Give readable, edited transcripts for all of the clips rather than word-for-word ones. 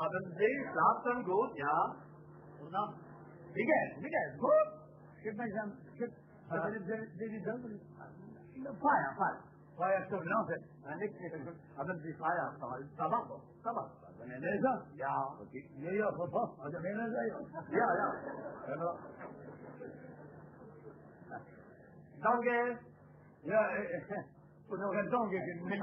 Adamzi, Lapsan good, yeah. Again, good. Ship my son, ship. Fire. Fire to announce it. And next year, Adamzi fire. Sabak. Veneza? Yeah. Yeah, Papa. Veneza? Yeah. Donkey? Yeah, put no donkey in the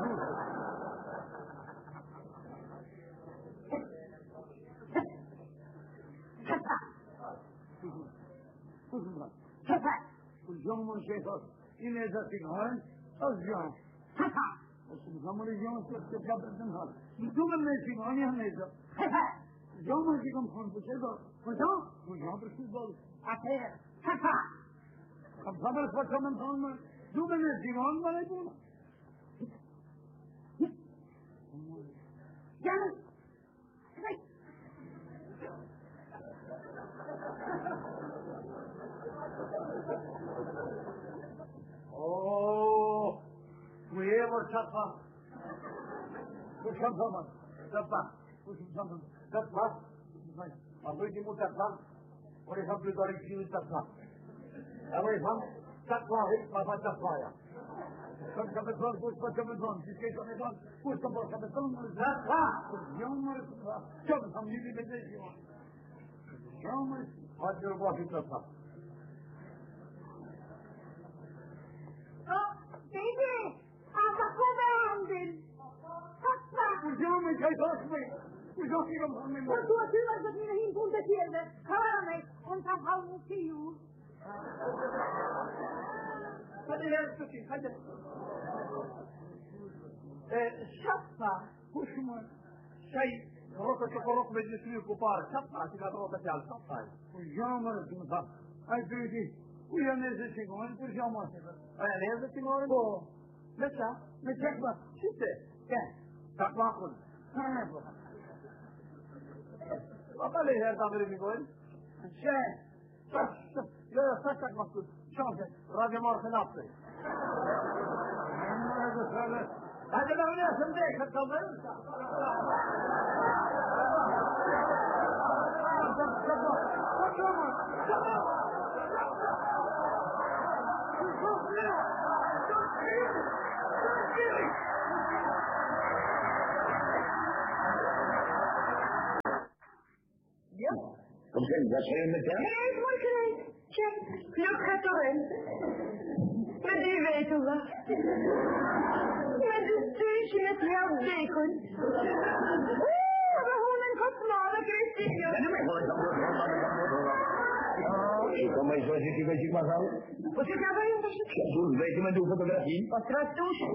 John Monsheko, in as a signal, John. Somebody John said the Captain Hall. You do the missing on your laser. John Monsheko from the Shego. What's up? We have to see both. I care. Come for common home. Do the missing on my own. Oh, we ever Tapa. Which one, someone? Tapa. I'm waiting for Tapa. What is up with the refuse Tapa? Away from Tapa, hit Papa Tapaya. Come on, push come on. This case on the gun. Push come on. Tapa. Come on, you need to you want. What's your walking Tapa? Baby, I'm a commanding. Usiamo i tuoi cosmi. Usiamo i comandi. Ma tu a te la sapina in punta chiede. Carame, non sa how to see you. Шапка. Пушма. Шай. Рок медицину купар. Шапка. Тебя рота тял. Шапка. Usiamo la tua. Ai vedi. Io ne so che come possiamo fare. Ne so che come? Mecha. Sitte. Che? Takmakun. Apa leher tamir mi koy? Şey. Ya saçak maksud. Şanse. Radyo markanaptı. Hadi ben öyle şimdi katıldım. Kom sen, wat zijn we met jou? Hé, mooi gereed. Check, Luc gaat erin. Maar die weten we. Met een steentje met jouw bacon. We honen kostmalen, Christine. Ja, maar gewoon dan ik kom maar zo zitten, weet je maar zo. Wat is nou bij ons? Zo, weet je maar doe fotografie. Wat gaat Toesje?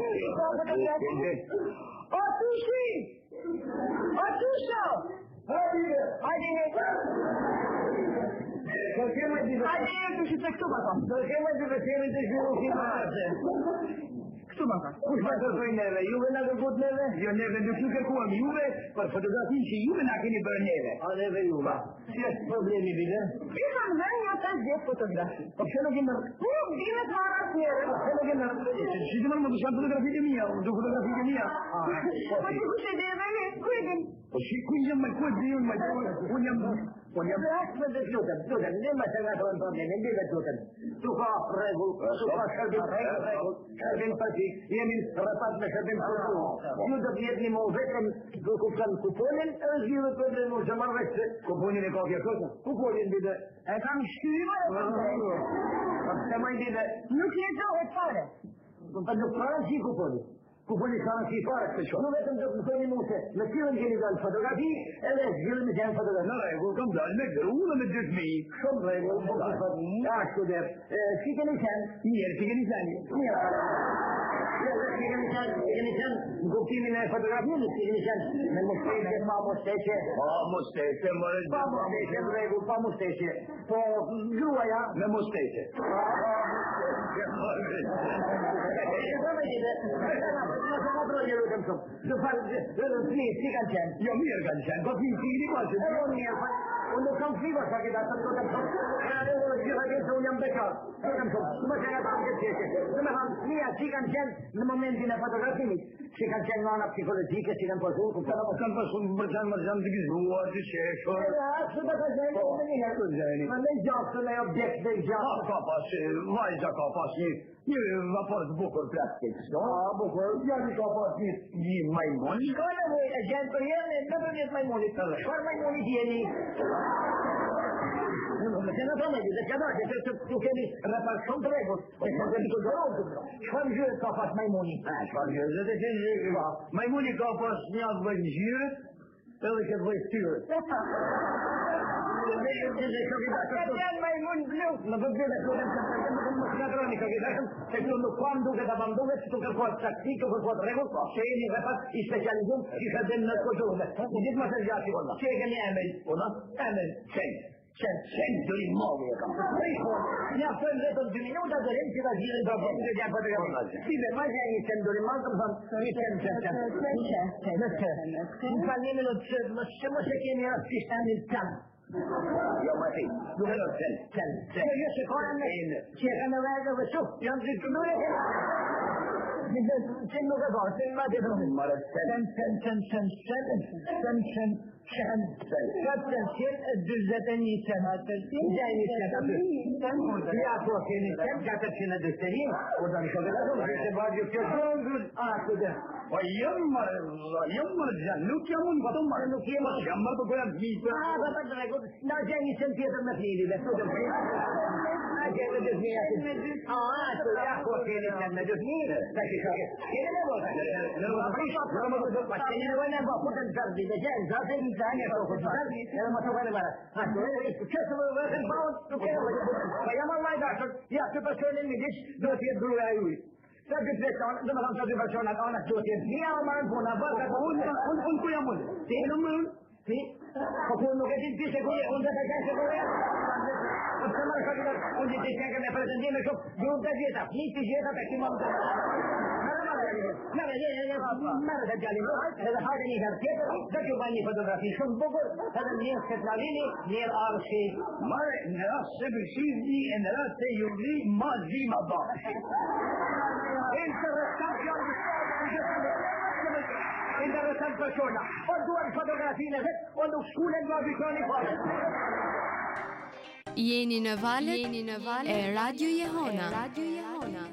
Oh, Toesje! Oh, Toesje! Hadi. Hadi, Toesje, trek toe maar van. Kto ma tak? Kurwa, to twój neve. Juve na good neve? Jo neve, do suke kuam Juve, per fotografii și Juve na kini ber neve. A neve Juve. Ce problemi bine? Bine, eu te zic fotografii. Ce nu gână? Bine, doar asnere. Ce nu gână? Și de mă duc fotografii de mia, do fotografii de mia. Păi cu ce de vene, cuiden. Și cum e mai cu de mai Punem astfel de jucări, nu mai se gata în probleme, nu de jucări. Tu fa regul, tu fa șerbin pătic, e min răpat de șerbin pătic. Nu de biedni mă uvecăm, cu cuponin, zilă problemu, să mă vește. Cuponin e copia cosa? Cuponin bide. E cam știmă, Să mai bide. nu știu ce o fără. Pentru fără și cuponin. Cuponin s-a și fără, nu vedem de cuponin multe. Lăsirăm genital fotografii, ele zilă mi se-am fotografii. Nu, regul, cum da, una mi duc mii. Cum regul, da, șuder. Figenisen, mier, figenisen. Mier. Figenisen, guptimine fotografii, figenisen. Ne mustește, ma mustește. Pa mustește, mă rând. Pa mustește, regul, pa mustește. Po gruaia, ne mustește. Să fac ție cancean. Eu mier cancean, vă fi fii ricoase. Eu mier, unde cam frigo așa că dacă tot am făcut. Are o zi la gheță unde am becat. Tot am făcut. Nu mă se gata am găsește. Nu mă mie ție cancean în moment din fotografii. Și cancean nu am psihologie, și am păzut cu fără mă kan pas berjan di gizua di sheshor. Sudah kerjain ini ya. Mana job tu lah objek deh job. Kapas, vai já kapas ni vapor de bucur plastic. Bucur, jadi kapas ni maimun. Kalau boleh jangan yang ni, tak boleh maimun itu. Kalau maimun dia ni. Macam apa lagi? Jangan ada tu kini reparasi terus. Macam itu dorong. Schwanjur kapas maimun. Schwanjur, jadi maimun kapas ni apa banjir? Kalau kita boleh styr. Kalian maimun belum. Lepas dia dah keluar sekarang ni kita sebelum quando kita bantu itu kuat sakti kuat rego. Saya ni dapat spesialisasi kita dengan kojol. Jadi macam jadi orang. Saya ni amen. Orang amen. Sen dari mau ya kan. Ya pernah tu dunia udah ada yang kita jiran berapa kita dapat apa. Tidak macam ini sen dari mau kan. Sen. Bukan ini loh. Semua sekian ya sistem itu. Ya mati. Dua sen. Ya sekarang ni. Siapa nak lagi besok? Yang itu dulu. Sen muka kau. Sen macam tu. Sen. Kapten sen düzleten insan hatta yani sen ya bu senin sen kapten düzletin oradan şöyle işte bazı çözümler artık Yamma jannu kiamun batum mar. Yamma to koya bisa. Bapak drago na jangi sen piyasa na fili da so da. Ajay de niya. To ya ko kene sen na dus ni. Taki shoge. Kene na bola. Kene na ba putan zardi da jan zardi ni zanya to ko zardi. Kene ma to kane mara. Ha to e keso wa kan baun to kene. Kayama mai da. Ya to pa kene ni dis do ti dru ayu. Sabi presyon, dumalang sa diversyon at anak doon. Niya man po na ba? Un kuya mo. Sino mo? Si? Kapuno ka din si kuya. Unda ka kaya kuya. At sa mga sabi na, kung di siya ka na presentin na siya, doon ka dito. Niti siya ka kasi mamta. Mara ka dyan mo. Nada hada ni García. Dati ba ni fotografi? Siyang bukod. Hada niya sa Tlavini, niya RC. Mare, nara sebi sizni, nara se yuli, mazi mabba. Interessant persona. Und du ein Fotografie und du Schulen war wie schon nicht. Jeni në valet e Radio Jehona.